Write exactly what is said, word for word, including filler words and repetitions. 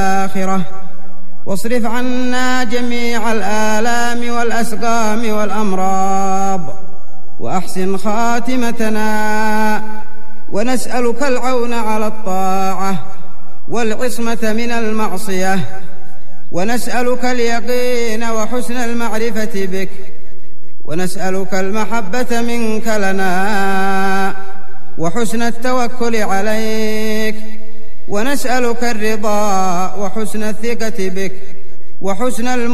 الآخرة، واصرف عنا جميع الآلام والأسقام والأمراض، وأحسن خاتمتنا، ونسألك العون على الطاعة والعصمة من المعصية، ونسألك اليقين وحسن المعرفة بك، ونسألك المحبة منك لنا وحسن التوكل عليك، ونسألك الرضا وحسن الثقة بك وحسن الم